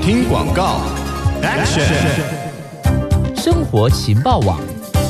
听广告 ，Action！ 生活情报网。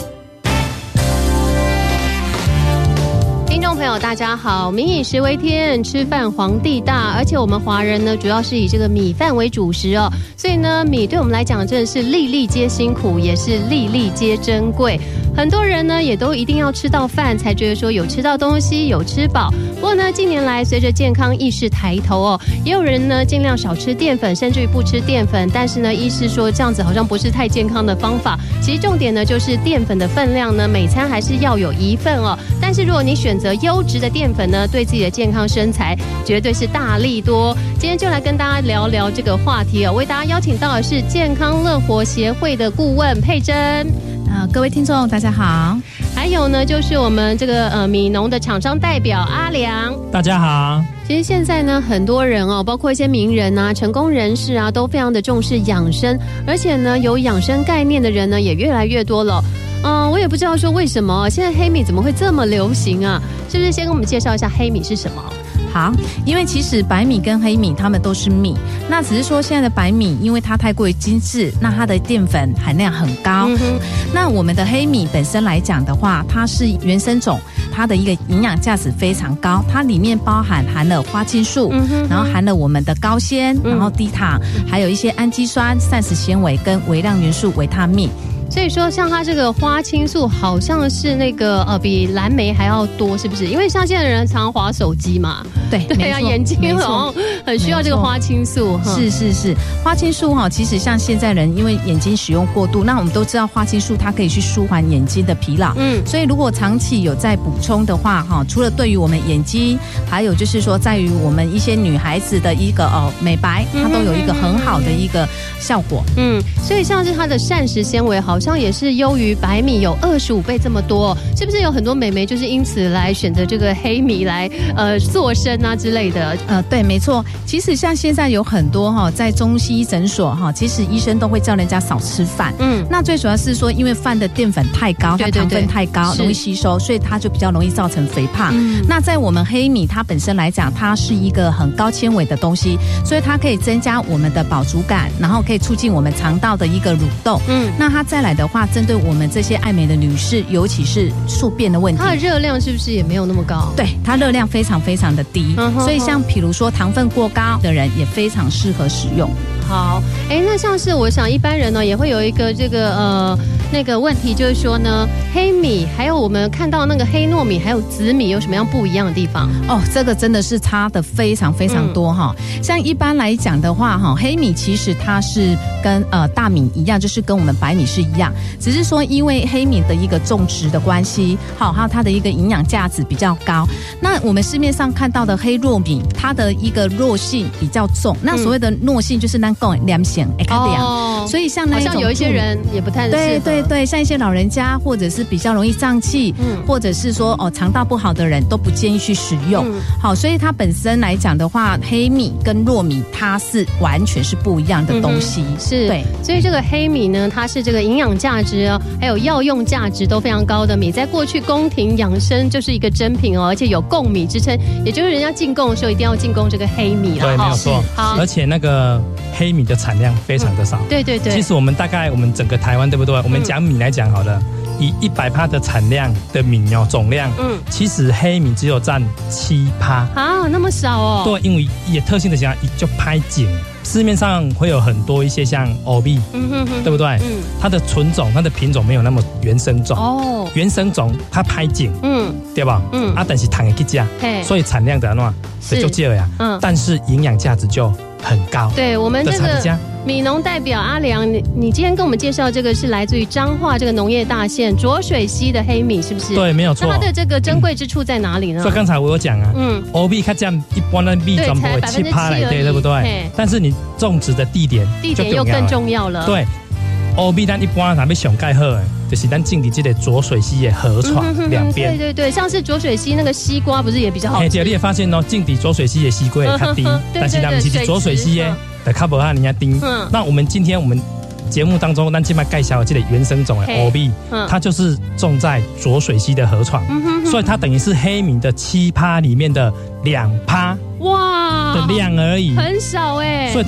听众朋友大家好，民以食为天，吃饭皇帝大，而且我们华人呢主要是以这个米饭为主食哦，所以呢米对我们来讲真的是粒粒皆辛苦，也是粒粒皆珍贵。很多人呢也都一定要吃到饭才觉得说有吃到东西，有吃饱。不过呢近年来随着健康意识抬头哦，也有人呢尽量少吃淀粉，甚至于不吃淀粉，但是呢医师说这样子好像不是太健康的方法。其实重点呢就是淀粉的分量呢每餐还是要有1份哦，但是如果你选择优质的淀粉呢，对自己的健康身材绝对是大利多。今天就来跟大家聊聊这个话题哦，为大家邀请到的是健康乐活协会的顾问佩珍。 各位听众大家好。 还有呢就是我们这个米农的厂商代表阿良。 大家好。 其实现在呢很多人哦，包括一些名人啊、成功人士啊，都非常的重视养生，而且呢有养生概念的人呢也越来越多了。我也不知道说为什么现在黑米怎么会这么流行啊？是不是先跟我们介绍一下黑米是什么？ 好，因为其实白米跟黑米它们都是米，那只是说现在的白米因为它太过于精致，那它的淀粉含量很高。那我们的黑米本身来讲的话，它是原生种，它的一个营养价值非常高，它里面含了花青素，然后含了我们的高纤，然后低糖，还有一些氨基酸、膳食纤维跟微量元素维他命。 所以说像它这个花青素好像是那个比蓝莓还要多，是不是？因为像现在的人常常滑手机嘛，对啊，眼睛好像很需要这个花青素。 是花青素其实像现在人因为眼睛使用过度，那我们都知道花青素它可以去舒缓眼睛的疲劳，所以如果长期有在补充的话除了对于我们眼睛，还有就是说在于我们一些女孩子的一个美白，它都有一个很好的一个效果。 所以像是它的膳食纤维好像也是优于白米有25倍这么多，是不是有很多美眉就是因此来选择这个黑米来塑身啊之类的？ 对，没错。其实像现在有很多在中西医诊所其实医生都会叫人家少吃饭。那最主要是说因为饭的淀粉太高，它糖分太高，容易吸收，所以它就比较容易造成肥胖。那在我们黑米它本身来讲，它是一个很高纤维的东西，所以它可以增加我们的饱足感，然后可以促进我们肠道的一个蠕动。那它再来的话，针对我们这些爱美的女士，尤其是宿便的问题， 它的热量是不是也没有那么高？ 对，它热量非常非常的低，所以像比如说糖分过高的人也非常适合使用。 好，那像是我想一般人呢也会有一个这个那个问题，就是说呢黑米还有我们看到那个黑糯米还有紫米有什么样不一样的地方？ 这个真的是差的非常非常多像一般来讲的话黑米其实它是跟大米一样，就是跟我们白米是一样，只是说因为黑米的一个种植的关系还有它的一个营养价值比较高。那我们市面上看到的黑糯米，它的一个糯性比较重，那所谓的糯性就是咱讲凉性所以像那一种好像有一些人也不太适合。 对，像一些老人家或者是比较容易胀气，或者是说肠道不好的人都不建议去使用。好，所以它本身来讲的话，黑米跟糯米它是完全是不一样的东西。 是，对，所以这个黑米呢，它是这个营养价值还有药用价值都非常高的米，在过去宫廷养生就是一个珍品而且有贡米之称，也就是人家进贡的时候一定要进贡这个黑米。 对，没有错。而且那个黑米的产量非常的少。 对。 其实我们整个台湾对不对？我们讲米来讲好了，以100%的产量的米总量，其实黑米只有占7% 那么少哦。 对，因为也特性的讲，就拍景。市面上会有很多一些像欧米，对不对？它的纯种、它的品种没有那么原生种。原生种它拍景，对吧？但是糖也去加，所以产量的话就少呀。但是营养价值就很高。 对，我们这个米农代表阿良，你今天跟我们介绍这个是来自于彰化这个农业大县浊水溪的黑米，是不是？ 对，没有错。 那它的这个珍贵之处在哪里呢？ 所以刚才我有讲欧米它这样一般的米全部会7%来对不对？但是你种植的地点又更重要了。 对，欧米咱一般哪边上盖好的，就是咱种的这个浊水溪的河床两边。 对，像是浊水溪那个西瓜不是也比较好吃？ 你也发现种的浊水溪的西瓜也较低，但是咱们是浊水溪的就较无人家低。那我们今天节目当中，咱今麦介绍的这个原生种的欧米，它就是种在浊水溪的河床，所以它等于是黑米的7%里面的2%的量而已， 很少所以它的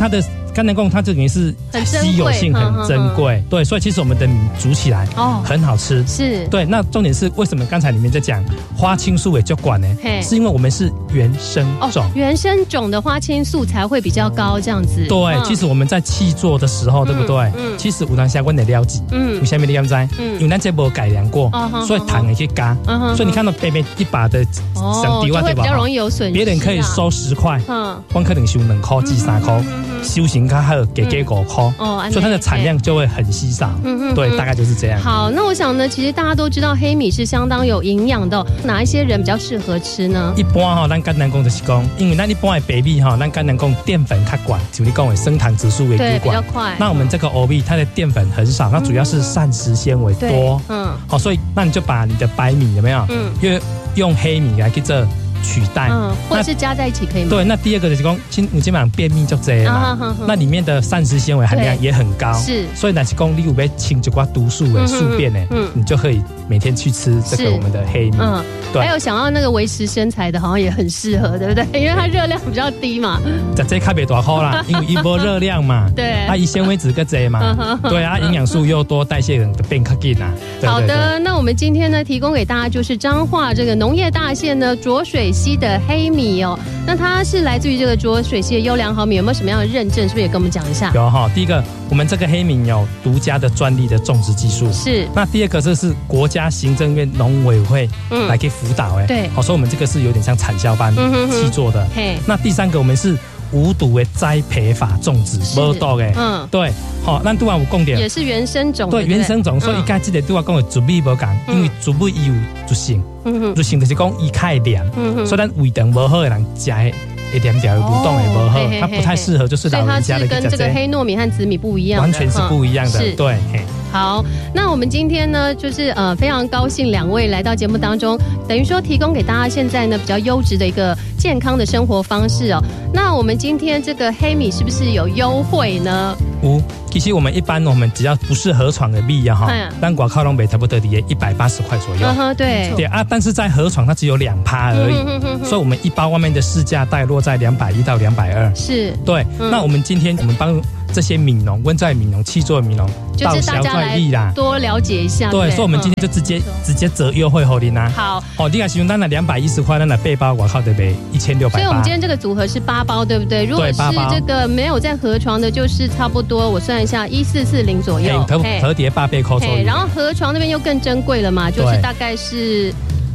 甘南贡它这等于是稀有性很珍贵，对，所以其实我们的米煮起来很好吃， 是对。 那重点是为什么刚才里面在讲花青素也就管呢？是因为我们是原生种， 原生种的花青素才会比较高，这样子。 对，其实我们在契作的时候，对不对？其实有当下我得了解，有下面你敢知？因为咱这没改良过，所以糖也可以加，所以你看到白白一把的上低洼对吧？ 比较容易有损失。 别人可以收10块，我可能收2块至3块，修行较好，给5块，所以它的产量就会很稀少。对，大概就是这样。 好，那我想呢，其实大家都知道黑米是相当有营养的，哪一些人比较适合吃呢？ 一般哈，咱甘南贡就是讲，因为咱一般的白米哈，咱甘南贡淀粉较高，就你讲的升糖指数为对比较快。 那我们这个欧米它的淀粉很少，它主要是膳食纤维多。好，所以那你就把你的白米有没有？用黑米来去做取代， 或者是加在一起可以吗？ 对，那第二个就是讲，你基本上便秘就这样嘛，那里面的膳食纤维含量也很高，是，所以那是讲你有要清一寡毒素的宿便呢，你就可以每天去吃这个我们的黑米。 对，还有想要那个维持身材的，好像也很适合，对不对？因为它热量比较低嘛。 这卡别大块啦，因为一波热量嘛， 对， 它以纤维质个这嘛，对啊，营养素又多，代谢人变较紧啊。 好的，那我们今天呢，提供给大家就是彰化这个农业大县呢浊水溪的黑米哦。那它是来自于这个浊水溪的优良好米，有没有什么样的认证？是不是也跟我们讲一下？ 有哈，第一个，我们这个黑米有独家的专利的种植技术，是。那第二个，这是国家行政院农委会来给辅导，对，好，所以我们这个是有点像产销班去做的。那第三个，我们是无毒的栽培法种植，没毒的，对，好，那对啊，我讲点也是原生种， 对，原生种，所以一开始的对我讲的主米无讲，因为主米伊有毒性，毒性就是讲伊太黏，所以咱胃肠不好的人吃一点点蠕动也不好，它不太适合就是老人家的。 所以它是跟这个黑糯米和紫米不一样的， 完全是不一样的，对。 好，那我们今天呢，就是非常高兴2位来到节目当中，等于说提供给大家现在呢比较优质的一个健康的生活方式哦。那我们今天这个黑米是不是有优惠呢？ 其实我们一般我们只要不是河床的米啊哈，但广靠东北差不多的也180块左右。对啊，但是在河床它只有2%而已，所以我们一包外面的市价大概落在210到220。是，对。那我们今天我们帮这些米农、温在米农、契作的米农， 就是大家来多了解一下。 对，所以我们今天就直接折优惠给你拿。好，你看，使用咱那210块，咱那8包，我靠得呗1680。 所以我们今天这个组合是8包，对不对？如果是这个没有在河床的，就是差不多，我算一下，1440左右。 折叠8倍扣左右。 然后河床那边又更珍贵了嘛，就是大概是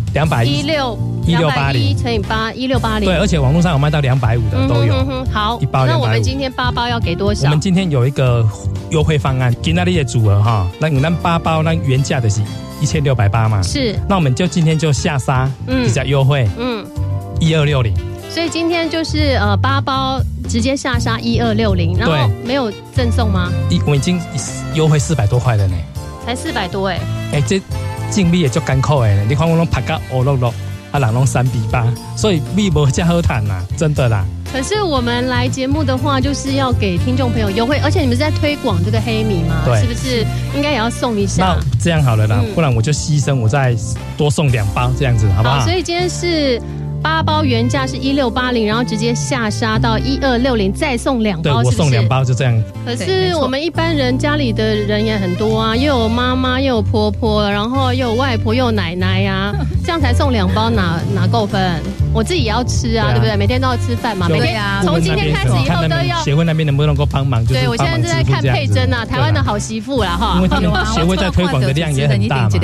216乘以8，1680。 对，而且网络上有卖到250的都有。 好，那我们今天8包要给多少？ 我们今天有一个优惠方案，今天的组合哈，那8包那原价的是1680嘛。是。那我们就今天就下杀，比较优惠，1260。 所以今天就是8包直接下杀1260，然后没有赠送吗？ 我们已经优惠400多块了呢。 才400多哎。 这净米也就艰苦哎，你看我拢拍到乌落落，啊人拢3比8，所以米无这好谈啦，真的啦。 可是我们来节目的话，就是要给听众朋友优惠，而且你们是在推广这个黑米嘛，是不是应该也要送一下？ 那这样好了啦，不然我就牺牲，我再多送2包这样子，好不好？ 所以今天是8包原价是1680，然后直接下杀到1260，再送2包， 对，我送2包就这样。 可是我们一般人家里的人也很多啊，又有妈妈，又有婆婆，然后又有外婆，又有奶奶呀，这样才送2包哪够分？我自己也要吃啊，对不对？每天都要吃饭嘛，每天从今天开始以后都要。 协会那边能不能够帮忙？ 对，我现在正在看佩珍啊，台湾的好媳妇啦哈。 因为他们协会在推广的量也很大嘛。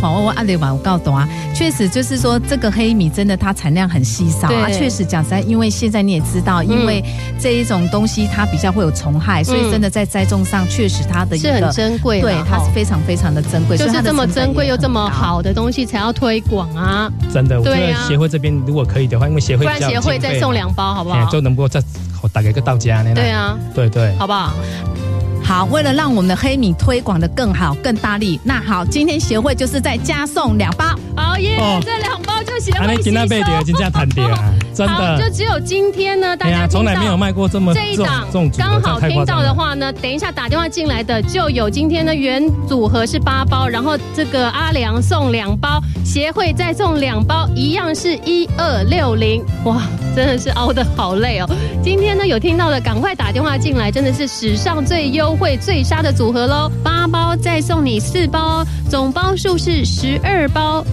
确实就是说这个黑米真的它产量很稀少啊。确实讲实在，因为现在你也知道，因为这一种东西它比较会有虫害，所以真的在栽种上确实它的一个是很珍贵， 对，它是非常非常的珍贵， 就是这么珍贵又这么好的东西才要推广啊。 真的，我觉得协会这边如果可以的话，因为协会不然协会再送2包好不好？ 就能够再大概个到家呢。 对啊， 对， 好不好？ 好，为了让我们的黑米推广的更好、更大力，那好，今天协会就是再加送2包。 好耶，这2包就协会吸收。 今天被跌，今天谈跌啊，真的。 好，就只有今天呢，大家从来没有卖过这一档，刚好听到的话呢，等一下打电话进来的就有今天的原组合是8包，然后这个阿良送2包，协会再送2包，一样是1260。哇，真的是熬得好累哦。今天呢有听到的赶快打电话进来，真的是史上最优惠最杀的组合咯，8包再送你4包，总包数是12包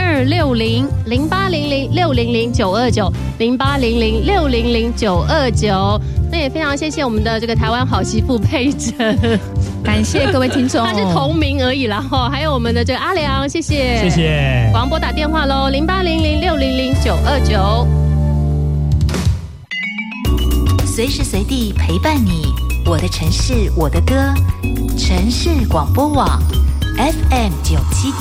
，1260-600-929，0800-600-929。那也非常谢谢我们的这个台湾好媳妇佩珍， 感谢各位听众， 他是同名而已啦哈。还有我们的这个阿良，谢谢， 谢谢。 广播打电话喽，0800-600-929， 随时随地陪伴你，我的城市，我的歌，城市广播网 FM 97。